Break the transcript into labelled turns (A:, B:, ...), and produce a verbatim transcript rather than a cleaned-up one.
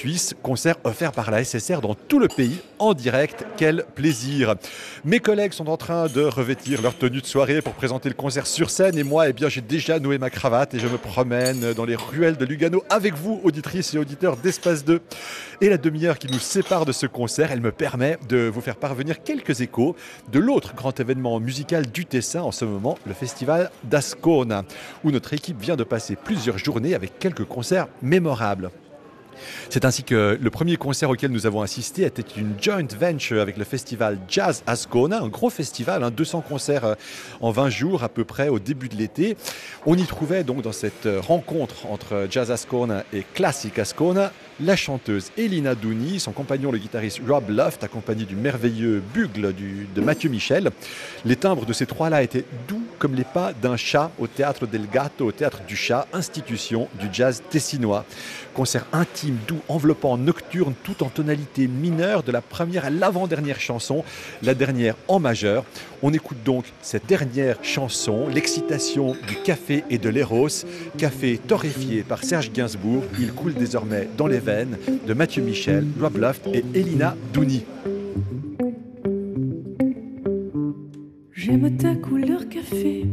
A: Suisse. Concert offert par la S S R dans tout le pays, en direct. Quel plaisir! Mes collègues sont en train de revêtir leur tenue de soirée pour présenter le concert sur scène. Et moi, eh bien, j'ai déjà noué ma cravate et je me promène dans les ruelles de Lugano avec vous, auditrices et auditeurs d'Espace deux. Et la demi-heure qui nous sépare de ce concert, elle me permet de vous faire parvenir quelques échos de l'autre grand événement musical du Tessin en ce moment, le festival d'Ascona, où notre équipe vient de passer plusieurs journées avec quelques concerts mémorables. C'est ainsi que le premier concert auquel nous avons assisté était une joint venture avec le festival Jazz Ascona, un gros festival, hein, deux cents concerts en vingt jours à peu près au début de l'été. On y trouvait donc dans cette rencontre entre Jazz Ascona et Classic Ascona la chanteuse Elina Duni, son compagnon le guitariste Rob Luft, accompagné du merveilleux bugle du, de Mathieu Michel. Les timbres de ces trois-là étaient doux comme les pas d'un chat au Théâtre del Gatto, au Théâtre du Chat, institution du jazz tessinois. Concert intime, doux, enveloppant, nocturne, tout en tonalité mineure de la première à l'avant-dernière chanson, la dernière en majeur. On écoute donc cette dernière chanson, l'excitation du café et de l'éros, café torréfié par Serge Gainsbourg. Il coule désormais dans les veines de Mathieu Michel, Rob Luft et Elina Duni.
B: J'aime ta couleur café.